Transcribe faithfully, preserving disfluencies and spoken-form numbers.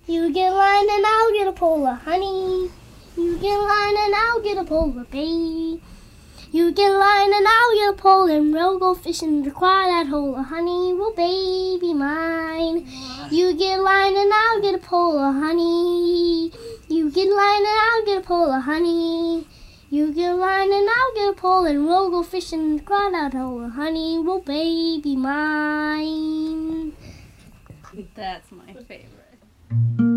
You get line and I'll get a polar, honey. You get line and I'll get a polar, babe. You get line and I'll get a pole and we'll go fishing in the quiet hole, honey, will baby mine. You get line and I'll get a pole, honey. You get line and I'll get a pole, honey. You get line and I'll get a pole and we'll go fishing in the quiet hole, honey, will baby mine. That's my favorite.